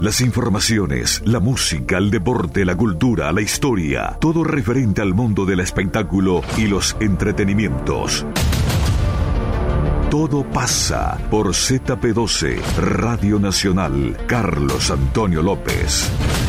Las informaciones, la música, el deporte, la cultura, la historia, todo referente al mundo del espectáculo y los entretenimientos. Todo pasa por ZP12, Radio Nacional, Carlos Antonio López.